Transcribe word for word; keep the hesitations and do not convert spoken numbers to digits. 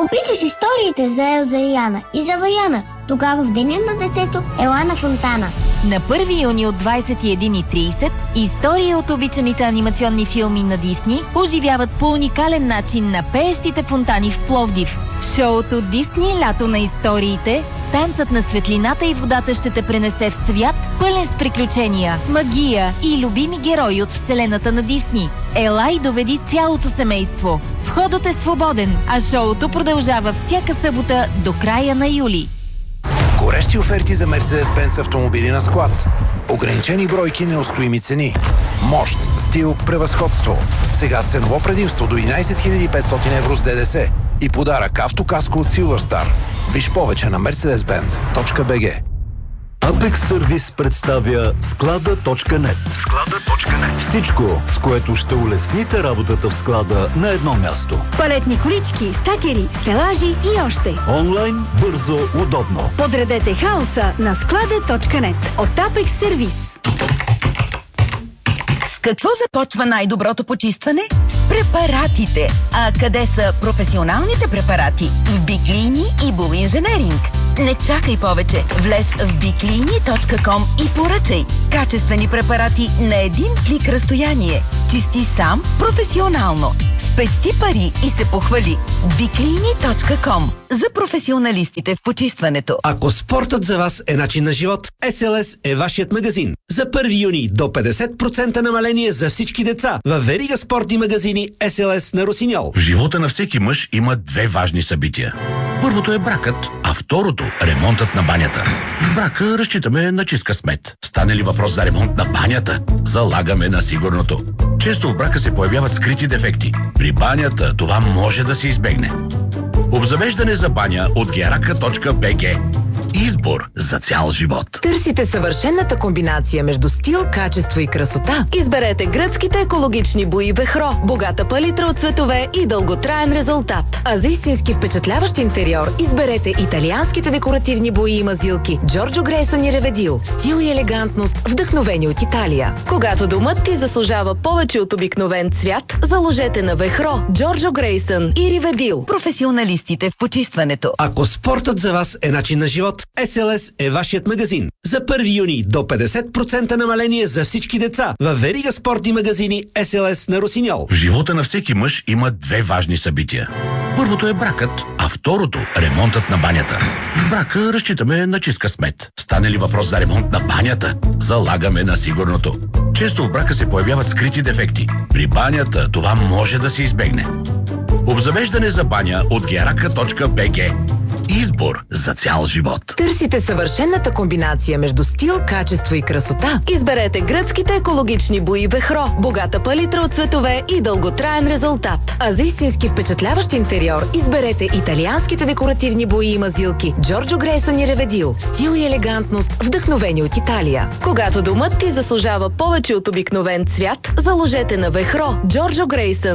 Обичаш историите за Елза и Яна и за Ваяна. Тогава в деня на детето ела на фонтана. На първи юни от двадесет и една и тридесет истории от обичаните анимационни филми на Дисни оживяват по уникален начин на пеещите фонтани в Пловдив. В шоуто Дисни лято на историите, танцът на светлината и водата ще те пренесе в свят, пълен с приключения, магия и любими герои от вселената на Дисни. Ела и доведи цялото семейство. Входът е свободен, а шоуто продължава всяка събота до края на юли. Горещи оферти за Mercedes-Benz автомобили на склад. Ограничени бройки, неустоими цени. Мощ, стил, превъзходство. Сега с ценово предимство до единадесет хиляди и петстотин евро с ДДС. И подарък автокаско от Silverstar. Виж повече на мерцедес бенц точка би джи. Apex Service представя склада точка нет. склада точка нет. Всичко, с което ще улесните работата в склада на едно място. Палетни колички, стакери, стелажи и още. Онлайн, бързо, удобно. Подредете хаоса на склада точка нет от Apex Service. С какво започва най-доброто почистване? С препаратите. А къде са професионалните препарати? В Биклини и Бул Инженеринг. Не чакай повече. Влез в биклини точка ком и поръчай. Качествени препарати на един клик разстояние. Чисти сам професионално. Спести пари и се похвали. биклини точка ком. За професионалистите в почистването. Ако спортът за вас е начин на живот, Ес Ел Ес е вашият магазин. За първи юни до петдесет процента намаление за всички деца във верига спортни магазини Ес Ел Ес на Росиньол. В живота на всеки мъж има две важни събития. Първото е бракът, а второто – ремонтът на банята. В брака разчитаме на чист късмет. Стане ли въпрос за ремонт на банята, залагаме на сигурното. Често в брака се появяват скрити дефекти. При банята това може да се избегне. Обзавеждане за баня от герака точка би джи. Избор за цял живот. Търсите съвършената комбинация между стил, качество и красота? Изберете гръцките екологични бои Вехро. Богата палитра от цветове и дълготраен резултат. А за истински впечатляващ интериор изберете италианските декоративни бои и мазилки Джорджо Грейсън и Реведил. Стил и елегантност, вдъхновени от Италия. Когато домът ти заслужава повече от обикновен цвят, заложете на Вехро, Джорджо Грейсън и Реведил. Професионалистите в почистването. Ако спортът за вас е начин на живот, Ес Ел Ес е вашият магазин. За първи юни до петдесет процента намаление за всички деца във верига спортни магазини Ес Ел Ес на Росиньол. В живота на всеки мъж има две важни събития. Първото е бракът, а второто – ремонтът на банята. В брака разчитаме на чист късмет. Стане ли въпрос за ремонт на банята, залагаме на сигурното. Често в брака се появяват скрити дефекти. При банята това може да се избегне. Обзавеждане за баня от герака точка би джи. Избор за цял живот. Търсите съвършената комбинация между стил, качество и красота? Изберете гръцките екологични бои Вехро. Богата палитра от цветове и дълготраен резултат. А за истински впечатляващ интериор изберете италианските декоративни бои и мазилки Джорджо Грейсън и Реведил. Стил и елегантност, вдъхновени от Италия. Когато домът ти заслужава повече от обикновен цвят, заложете на Вехро, Джорджо Грейсън